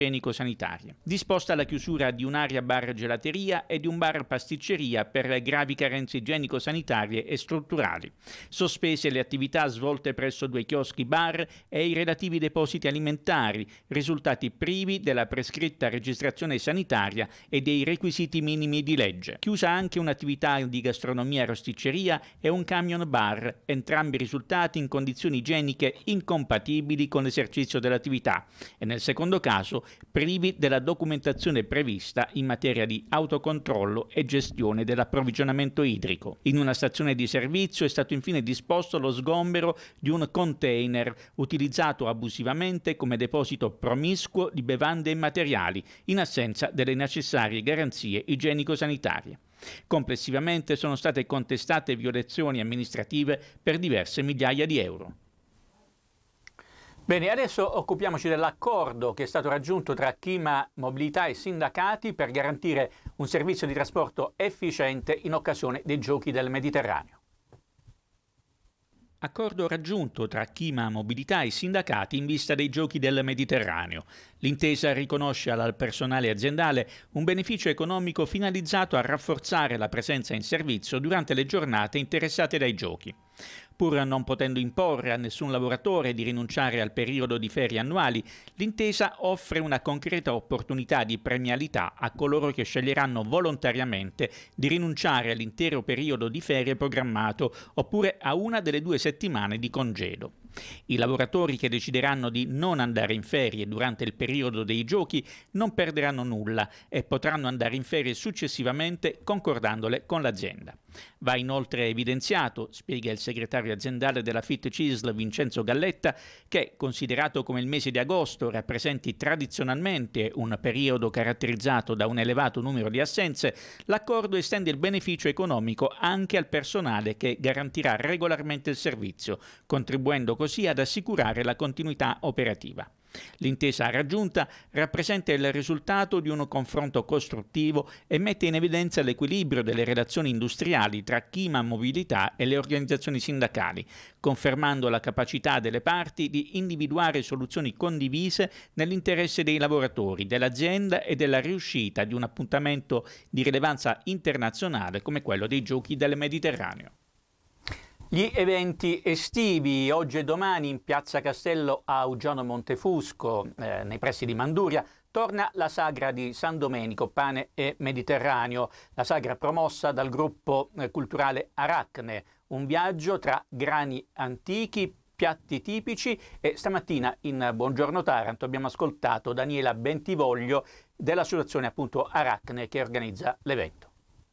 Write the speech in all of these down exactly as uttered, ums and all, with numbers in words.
igienico-sanitarie. Disposta la chiusura di un'area bar gelateria e di un bar pasticceria per gravi carenze igienico-sanitarie e strutturali. Sospese le attività svolte presso due chioschi bar e i relativi depositi alimentari, risultati privi della prescritta registrazione sanitaria e dei requisiti minimi di legge. Chiusa anche un'attività di gastronomia rosticceria e un camion bar, entrambi risultati in condizioni igieniche incompatibili con l'esercizio dell'attività e nel secondo caso privi della documentazione prevista in materia di autocontrollo e gestione dell'approvvigionamento idrico. In una stazione di servizio è stato infine disposto lo sgombero di un container utilizzato abusivamente come deposito promiscuo di bevande e materiali, in assenza delle necessarie garanzie igienico-sanitarie. Complessivamente sono state contestate violazioni amministrative per diverse migliaia di euro. Bene, adesso occupiamoci dell'accordo che è stato raggiunto tra Chima Mobilità e sindacati per garantire un servizio di trasporto efficiente in occasione dei Giochi del Mediterraneo. Accordo raggiunto tra Chima Mobilità e sindacati in vista dei Giochi del Mediterraneo. L'intesa riconosce al personale aziendale un beneficio economico finalizzato a rafforzare la presenza in servizio durante le giornate interessate dai Giochi. Pur non potendo imporre a nessun lavoratore di rinunciare al periodo di ferie annuali, l'intesa offre una concreta opportunità di premialità a coloro che sceglieranno volontariamente di rinunciare all'intero periodo di ferie programmato oppure a una delle due settimane di congedo. I lavoratori che decideranno di non andare in ferie durante il periodo dei Giochi non perderanno nulla e potranno andare in ferie successivamente concordandole con l'azienda. Va inoltre evidenziato, spiega il segretario aziendale della Fit Cisl Vincenzo Galletta, che, considerato come il mese di agosto rappresenti tradizionalmente un periodo caratterizzato da un elevato numero di assenze, l'accordo estende il beneficio economico anche al personale che garantirà regolarmente il servizio, contribuendo così ad assicurare la continuità operativa. L'intesa raggiunta rappresenta il risultato di un confronto costruttivo e mette in evidenza l'equilibrio delle relazioni industriali tra Chima Mobilità e le organizzazioni sindacali, confermando la capacità delle parti di individuare soluzioni condivise nell'interesse dei lavoratori, dell'azienda e della riuscita di un appuntamento di rilevanza internazionale come quello dei Giochi del Mediterraneo. Gli eventi estivi oggi e domani in Piazza Castello a Augiano Montefusco, eh, nei pressi di Manduria, torna la sagra di San Domenico, pane e Mediterraneo, la sagra promossa dal gruppo eh, culturale Aracne, un viaggio tra grani antichi, piatti tipici e stamattina in Buongiorno Taranto abbiamo ascoltato Daniela Bentivoglio dell'associazione appunto Aracne che organizza l'evento.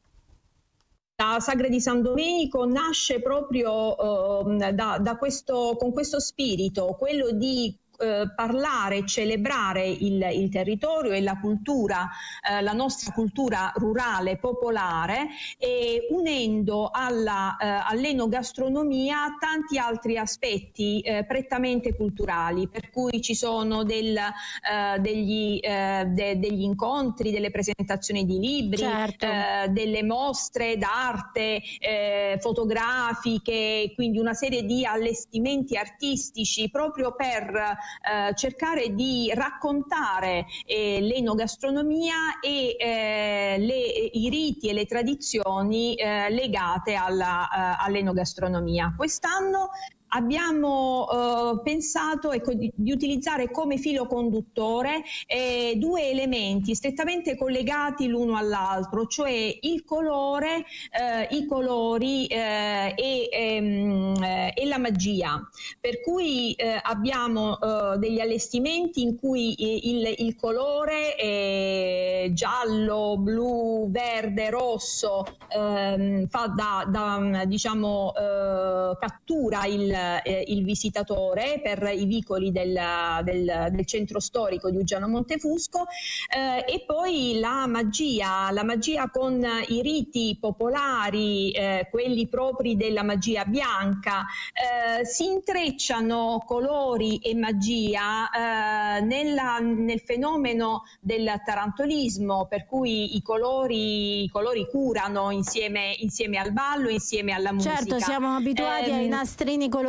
La sagra di San Domenico nasce proprio uh, da, da questo, con questo spirito, quello di eh, parlare, celebrare il, il territorio e la cultura, eh, la nostra cultura rurale, popolare, e unendo alla, eh, all'enogastronomia tanti altri aspetti eh, prettamente culturali, per cui ci sono del, eh, degli, eh, de, degli incontri, delle presentazioni di libri, certo. eh, delle mostre d'arte eh, fotografiche, quindi una serie di allestimenti artistici proprio per eh, cercare di raccontare eh, l'enogastronomia e eh, le, i riti e le tradizioni eh, legate alla, uh, all'enogastronomia. Quest'anno abbiamo eh, pensato ecco, di, di utilizzare come filo conduttore eh, due elementi strettamente collegati l'uno all'altro, cioè il colore, eh, i colori eh, e, ehm, eh, e la magia. Per cui eh, abbiamo eh, degli allestimenti in cui il, il colore è giallo, blu, verde, rosso, ehm, fa da, da diciamo eh, cattura il il visitatore per i vicoli del, del, del centro storico di Augiano Montefusco eh, e poi la magia, la magia con i riti popolari, eh, quelli propri della magia bianca, eh, si intrecciano colori e magia eh, nella, nel fenomeno del tarantolismo, per cui i colori, i colori curano insieme, insieme al ballo, insieme alla musica. Certo, siamo abituati eh, ai nastrini colorati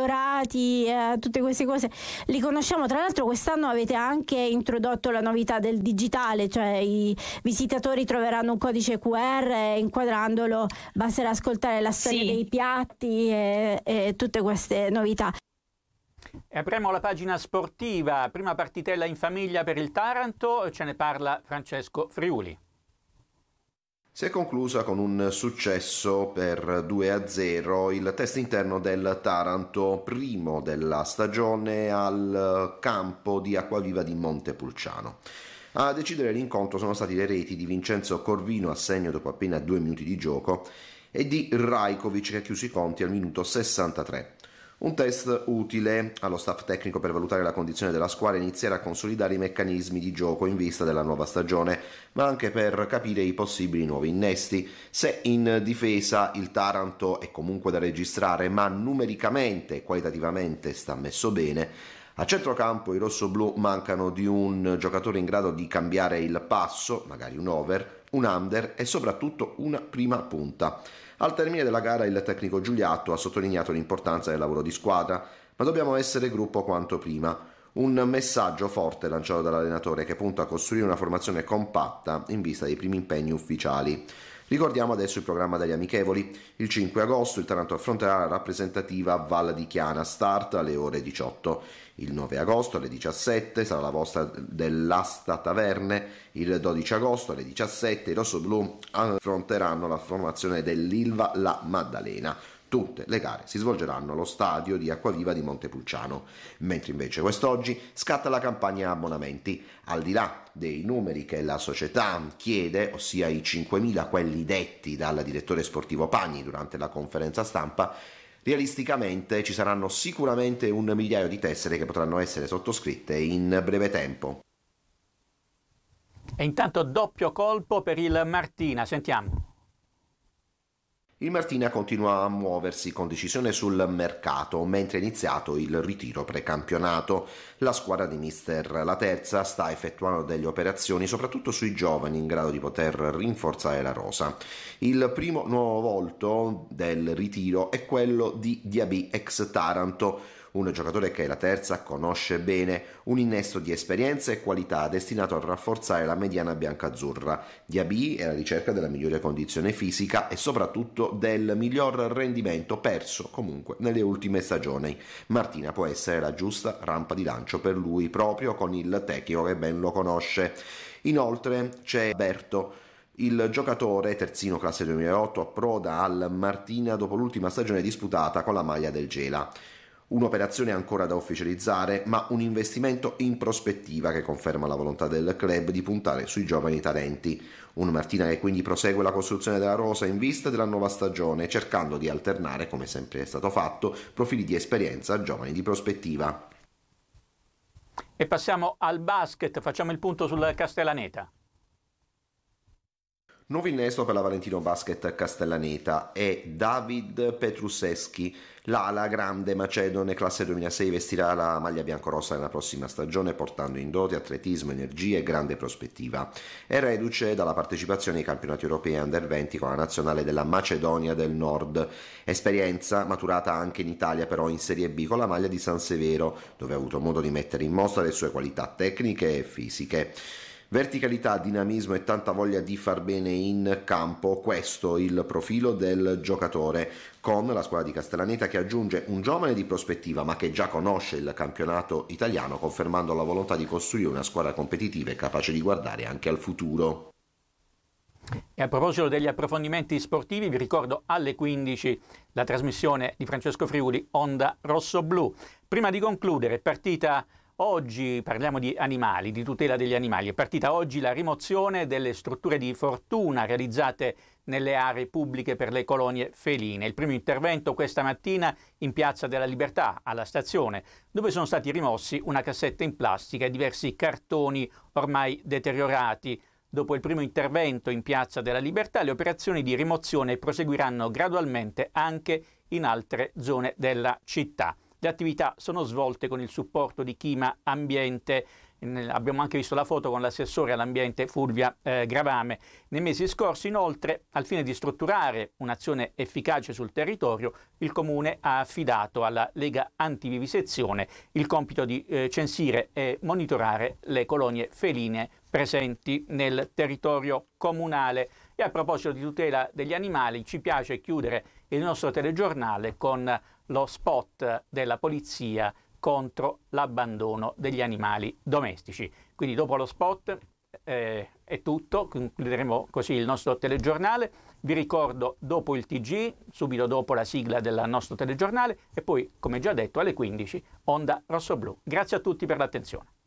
colorati, eh, tutte queste cose li conosciamo. Tra l'altro quest'anno avete anche introdotto la novità del digitale, cioè i visitatori troveranno un codice Q R e inquadrandolo basterà ascoltare la storia sì. dei piatti e, e tutte queste novità. E apriamo la pagina sportiva, prima partitella in famiglia per il Taranto, ce ne parla Francesco Friuli. Si è conclusa con un successo per due a zero il test interno del Taranto, primo della stagione al campo di Acquaviva di Montepulciano. A decidere l'incontro sono stati le reti di Vincenzo Corvino a segno dopo appena due minuti di gioco e di Rajkovic che ha chiuso i conti al minuto sessantatré. Un test utile allo staff tecnico per valutare la condizione della squadra e iniziare a consolidare i meccanismi di gioco in vista della nuova stagione, ma anche per capire i possibili nuovi innesti. Se in difesa il Taranto è comunque da registrare, ma numericamente e qualitativamente sta messo bene, a centrocampo i rossoblù mancano di un giocatore in grado di cambiare il passo, magari un over, un under e soprattutto una prima punta. Al termine della gara il tecnico Giuliatto ha sottolineato l'importanza del lavoro di squadra, ma dobbiamo essere gruppo quanto prima. Un messaggio forte lanciato dall'allenatore che punta a costruire una formazione compatta in vista dei primi impegni ufficiali. Ricordiamo adesso il programma degli amichevoli. Il cinque agosto il Taranto affronterà la rappresentativa Val di Chiana, start alle ore diciotto. Il nove agosto alle diciassette sarà la vostra dell'Asta Taverne. Il dodici agosto alle diciassette i rossoblù affronteranno la formazione dell'Ilva La Maddalena. Tutte le gare si svolgeranno allo stadio di Acquaviva di Montepulciano, mentre invece quest'oggi scatta la campagna abbonamenti. Al di là dei numeri che la società chiede, ossia i cinquemila quelli detti dal direttore sportivo Pagni durante la conferenza stampa, realisticamente ci saranno sicuramente un migliaio di tessere che potranno essere sottoscritte in breve tempo. E intanto doppio colpo per il Martina, sentiamo. Il Martina continua a muoversi con decisione sul mercato, mentre è iniziato il ritiro precampionato. La squadra di mister La Terza sta effettuando delle operazioni soprattutto sui giovani in grado di poter rinforzare la rosa. Il primo nuovo volto del ritiro è quello di Diaby ex Taranto, un giocatore che La Terza conosce bene, un innesto di esperienza e qualità destinato a rafforzare la mediana biancazzurra. Diaby è alla ricerca della migliore condizione fisica e soprattutto del miglior rendimento perso comunque nelle ultime stagioni. Martina può essere la giusta rampa di lancio per lui proprio con il tecnico che ben lo conosce. Inoltre c'è Berto. Il giocatore terzino classe duemilaotto approda al Martina dopo l'ultima stagione disputata con la maglia del Gela. Un'operazione ancora da ufficializzare, ma un investimento in prospettiva che conferma la volontà del club di puntare sui giovani talenti. Un Martina che quindi prosegue la costruzione della rosa in vista della nuova stagione, cercando di alternare, come sempre è stato fatto, profili di esperienza a giovani di prospettiva. E passiamo al basket, facciamo il punto sul Castellaneta. Nuovo innesto per la Valentino Basket Castellaneta è David Petruseschi. L'ala grande macedone classe duemilasei vestirà la maglia biancorossa nella prossima stagione portando in dote atletismo, energia e grande prospettiva. È reduce dalla partecipazione ai campionati europei under venti con la nazionale della Macedonia del Nord. Esperienza maturata anche in Italia però in Serie B con la maglia di San Severo, dove ha avuto modo di mettere in mostra le sue qualità tecniche e fisiche. Verticalità, dinamismo e tanta voglia di far bene in campo, questo il profilo del giocatore, con la squadra di Castellaneta che aggiunge un giovane di prospettiva ma che già conosce il campionato italiano, confermando la volontà di costruire una squadra competitiva e capace di guardare anche al futuro. E a proposito degli approfondimenti sportivi, vi ricordo alle quindici la trasmissione di Francesco Friuli, Onda Rosso-Blu. Prima di concludere, partita oggi, parliamo di animali, di tutela degli animali. È partita oggi la rimozione delle strutture di fortuna realizzate nelle aree pubbliche per le colonie feline. Il primo intervento questa mattina in Piazza della Libertà, alla stazione, dove sono stati rimossi una cassetta in plastica e diversi cartoni ormai deteriorati. Dopo il primo intervento in Piazza della Libertà, le operazioni di rimozione proseguiranno gradualmente anche in altre zone della città. Le attività sono svolte con il supporto di Chima Ambiente abbiamo anche visto la foto con l'assessore all'ambiente Fulvia eh, Gravame nei mesi scorsi. Inoltre, al fine di strutturare un'azione efficace sul territorio, il Comune ha affidato alla Lega Antivivisezione il compito di eh, censire e monitorare le colonie feline presenti nel territorio comunale. E a proposito di tutela degli animali, ci piace chiudere il nostro telegiornale con lo spot della polizia contro l'abbandono degli animali domestici. Quindi dopo lo spot eh, è tutto, concluderemo così il nostro telegiornale. Vi ricordo dopo il T G, subito dopo la sigla del nostro telegiornale e poi, come già detto, alle quindici Onda Rossoblu. Grazie a tutti per l'attenzione.